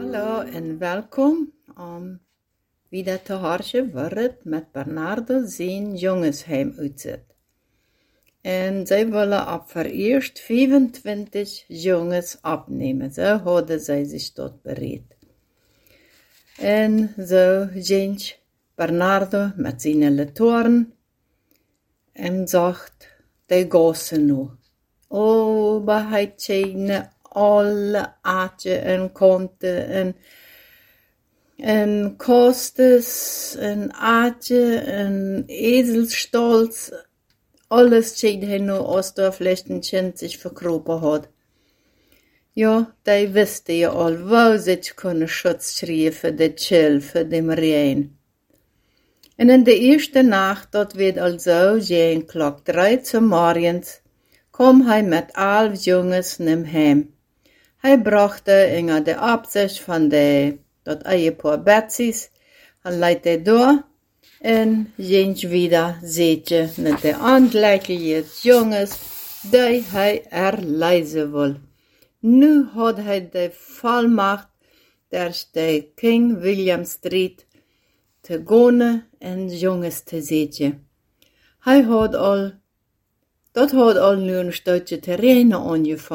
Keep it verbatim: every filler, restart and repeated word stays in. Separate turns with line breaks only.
Hallo en welkom om wieder te horen wat met Bernardo zijn jongensheim uitzet. En zij willen op vereerst vijfentwintig jongens opnemen. Zo hadden zij zich tot bereid. En zo ging Bernardo met zijn letoren en zegt, die gassen nu. Oh, maar hij tjene alle aardje en kanten en, en kostes en aardje en ezelstolz. Alles tjene hij nu als er vielleicht een kind zich verkropen had. Ja, die wisten je al, wou zich kunnen schutz schrijven voor de chill, voor de regen. En in de eerste nacht, dat werd al zo, geen klok drie zum morgens, kwam hij met elf jongens naar hem. Hij brachte in de opzicht van de, dat eiepaar Betsy's, hij leidt hij door en ging weer zitten met de aantrekkelijke jongens die hij erlezen wil. Nu had hij de volmacht der de King William Street te gaan en jongens te zetten. Hij had al, dat had al nu een stukje terrein aangevangen.